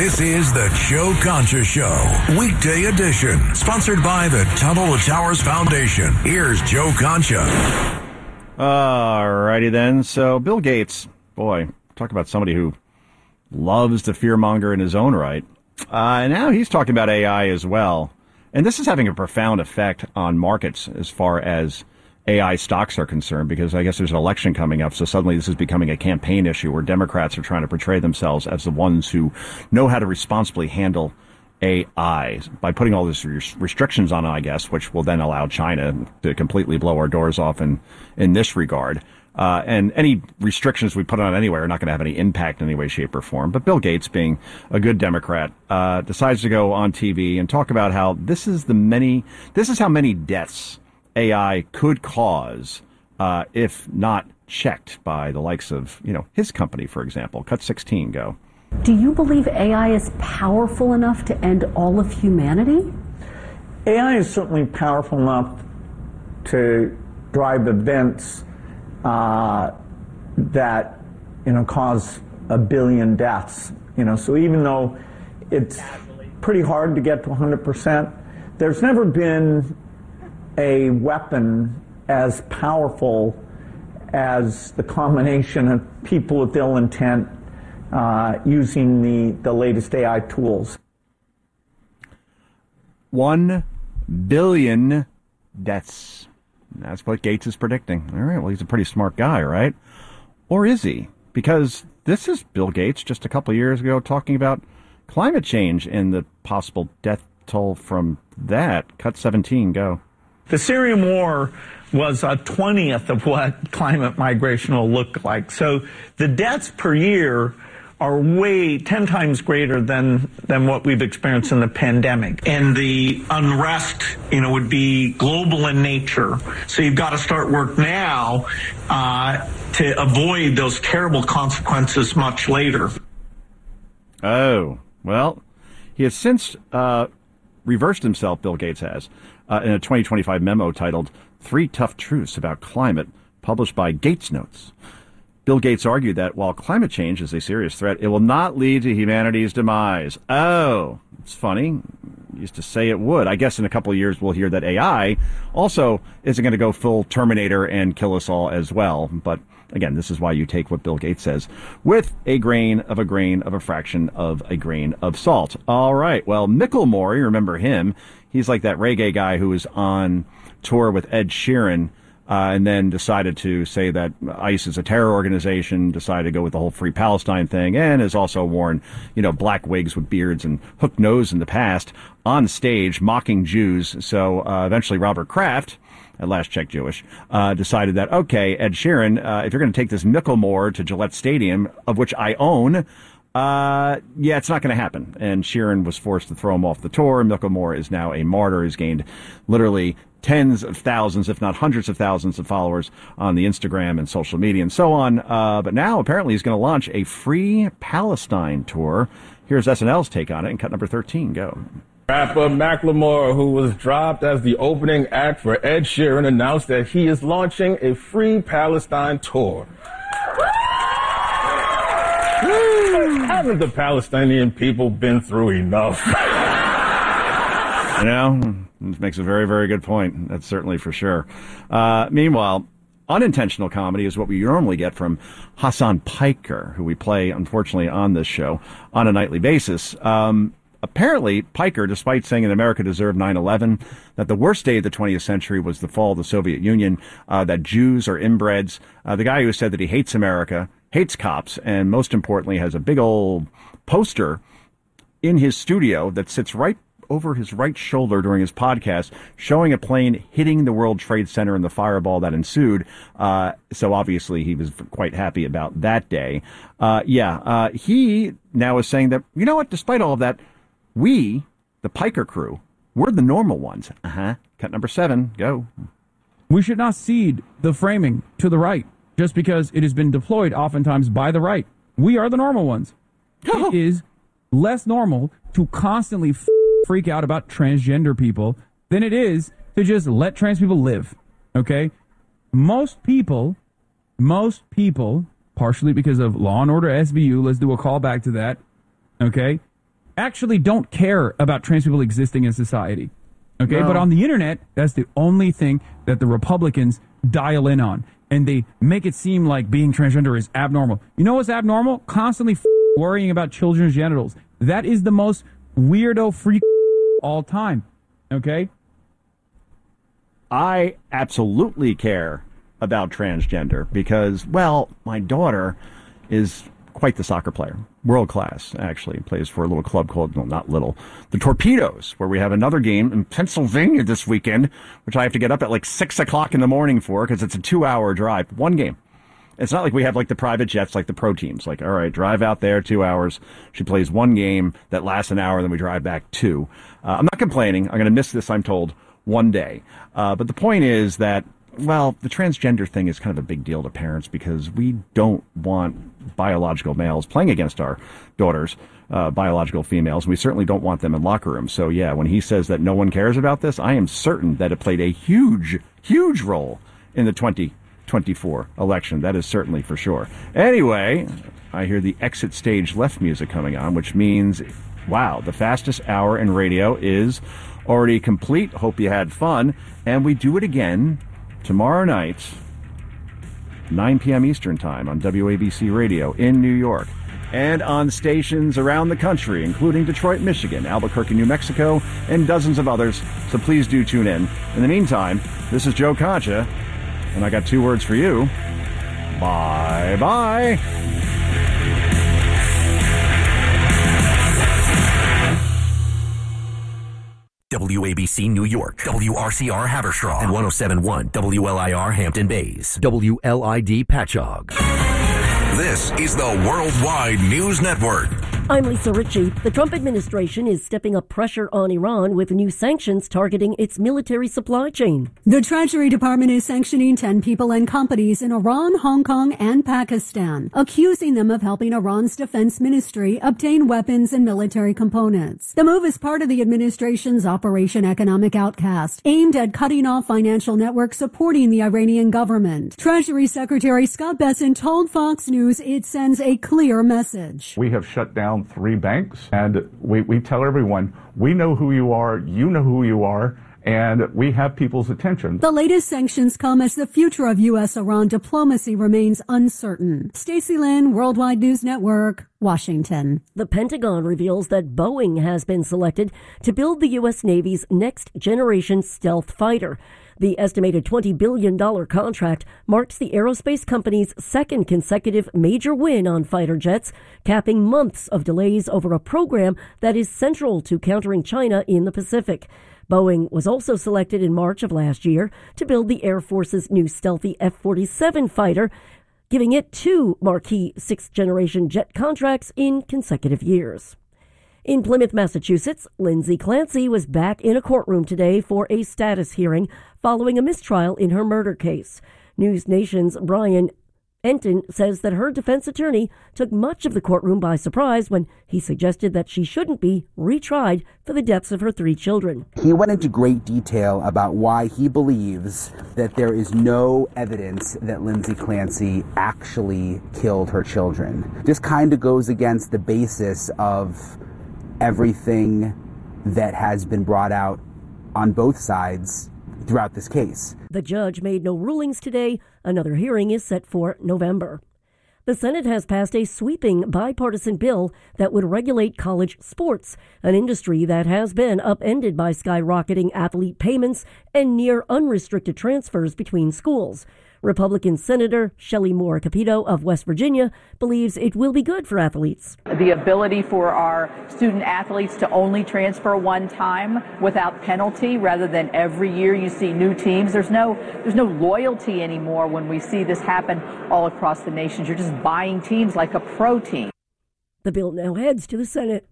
This is the Joe Concha Show, weekday edition, sponsored by the Tunnel to Towers Foundation. Here's Joe Concha. All righty then. So Bill Gates, boy, talk about somebody who loves to fearmonger in his own right. And now he's talking about AI as well. And this is having a profound effect on markets as far as AI stocks are concerned, because I guess there's an election coming up. So suddenly this is becoming a campaign issue where Democrats are trying to portray themselves as the ones who know how to responsibly handle AI by putting all these restrictions on it, I guess, which will then allow China to completely blow our doors off in this regard. And any restrictions we put on it anyway are not going to have any impact in any way, shape, or form. But Bill Gates, being a good Democrat, decides to go on TV and talk about how this is how many deaths AI could cause if not checked by the likes of, his company, for example. Cut 16, go. Do you believe AI is powerful enough to end all of humanity? AI is certainly powerful enough to drive events that, cause 1 billion deaths. So even though it's pretty hard to get to 100%, there's never been a weapon as powerful as the combination of people with ill intent using the latest AI tools. 1 billion deaths. That's what Gates is predicting. All right, well, he's a pretty smart guy, right? Or is he? Because this is Bill Gates just a couple of years ago talking about climate change and the possible death toll from that. Cut 17, go. The Syrian war was a 20th of what climate migration will look like. So the deaths per year are 10 times greater than what we've experienced in the pandemic. And the unrest, would be global in nature. So you've got to start work now to avoid those terrible consequences much later. Oh, well, he has since reversed himself, Bill Gates has, in a 2025 memo titled 3 Tough Truths About Climate, published by Gates Notes. Bill Gates argued that while climate change is a serious threat, it will not lead to humanity's demise. Oh, it's funny. Used to say it would. I guess in a couple of years we'll hear that AI also isn't going to go full Terminator and kill us all as well. But again, this is why you take what Bill Gates says with a fraction of a grain of salt. All right. Well, Macklemore, you remember him. He's like that reggae guy who was on tour with Ed Sheeran. And then decided to say that ICE is a terror organization, decided to go with the whole Free Palestine thing, and has also worn, black wigs with beards and hooked nose in the past on stage mocking Jews. So eventually Robert Kraft, at last check Jewish, decided that, okay, Ed Sheeran, if you're going to take this Macklemore to Gillette Stadium, of which I own, it's not going to happen. And Sheeran was forced to throw him off the tour. Macklemore is now a martyr. He's gained literally tens of thousands, if not hundreds of thousands of followers on the Instagram and social media and so on. But now apparently he's going to launch a Free Palestine tour. Here's SNL's take on it in cut number 13. Go. Rapper Macklemore, who was dropped as the opening act for Ed Sheeran, announced that he is launching a Free Palestine tour. Haven't the Palestinian people been through enough? It makes a very, very good point. That's certainly for sure. Meanwhile, unintentional comedy is what we normally get from Hassan Piker, who we play, unfortunately, on this show on a nightly basis. Apparently, Piker, despite saying that America deserved 9/11, that the worst day of the 20th century was the fall of the Soviet Union, that Jews are inbreds, the guy who said that he hates America, hates cops, and most importantly has a big old poster in his studio that sits right over his right shoulder during his podcast, showing a plane hitting the World Trade Center and the fireball that ensued. So obviously he was quite happy about that day. He now is saying that, you know what, despite all of that, we, the Piker crew, we're the normal ones. Cut number 7, go. We should not cede the framing to the right just because it has been deployed oftentimes by the right. We are the normal ones. It is less normal to constantly freak out about transgender people than it is to just let trans people live. Okay? Most people, partially because of Law and Order SVU, let's do a call back to that, okay, actually don't care about trans people existing in society. Okay, No. but on the internet, that's the only thing that the Republicans dial in on. And they make it seem like being transgender is abnormal. You know what's abnormal? Constantly worrying about children's genitals. That is the most weirdo freak all time. Okay? I absolutely care about transgender because, well, my daughter is quite the soccer player. World class, actually. Plays for a little club called, no, not little, the Torpedoes, where we have another game in Pennsylvania this weekend, which I have to get up at like 6 o'clock in the morning for because it's a 2-hour drive. One game. It's not like we have like the private jets, like the pro teams. Like, all right, drive out there 2 hours. She plays one game that lasts an hour, then we drive back 2. I'm not complaining. I'm going to miss this, I'm told, one day. But the point is that, well, the transgender thing is kind of a big deal to parents because we don't want biological males playing against our daughters, biological females. We certainly don't want them in locker rooms. So, yeah, when he says that no one cares about this, I am certain that it played a huge, huge role in the 2024 election. That is certainly for sure. Anyway, I hear the exit stage left music coming on, which means, wow, the fastest hour in radio is already complete. Hope you had fun. And we do it again tomorrow night, 9 p.m. Eastern Time on WABC Radio in New York and on stations around the country, including Detroit, Michigan, Albuquerque, New Mexico, and dozens of others. So please do tune in. In the meantime, this is Joe Concha, and I got 2 words for you. Bye-bye. WABC New York, WRCR Haverstraw, and 107.1 WLIR Hampton Bays, WLID Patchogue. This is the Worldwide News Network. I'm Lisa Ritchie. The Trump administration is stepping up pressure on Iran with new sanctions targeting its military supply chain. The Treasury Department is sanctioning 10 people and companies in Iran, Hong Kong, and Pakistan, accusing them of helping Iran's defense ministry obtain weapons and military components. The move is part of the administration's Operation Economic Outcast, aimed at cutting off financial networks supporting the Iranian government. Treasury Secretary Scott Bessent told Fox News it sends a clear message. We have shut down 3 banks, and we tell everyone, we know who you are, you know who you are, and we have people's attention. The latest sanctions come as the future of U.S.-Iran diplomacy remains uncertain. Stacey Lynn, Worldwide News Network, Washington. The Pentagon reveals that Boeing has been selected to build the U.S. Navy's next-generation stealth fighter. The estimated $20 billion contract marks the aerospace company's second consecutive major win on fighter jets, capping months of delays over a program that is central to countering China in the Pacific. Boeing was also selected in March of last year to build the Air Force's new stealthy F-47 fighter, giving it 2 marquee 6th-generation jet contracts in consecutive years. In Plymouth, Massachusetts, Lindsay Clancy was back in a courtroom today for a status hearing following a mistrial in her murder case. News Nation's Brian Enton says that her defense attorney took much of the courtroom by surprise when he suggested that she shouldn't be retried for the deaths of her 3 children. He went into great detail about why he believes that there is no evidence that Lindsay Clancy actually killed her children. This kind of goes against the basis of everything that has been brought out on both sides throughout this case. The judge made no rulings today. Another hearing is set for November. The Senate has passed a sweeping bipartisan bill that would regulate college sports, an industry that has been upended by skyrocketing athlete payments and near unrestricted transfers between schools. Republican Senator Shelley Moore Capito of West Virginia believes it will be good for athletes. The ability for our student athletes to only transfer one time without penalty rather than every year you see new teams. There's no loyalty anymore when we see this happen all across the nation. You're just buying teams like a pro team. The bill now heads to the Senate.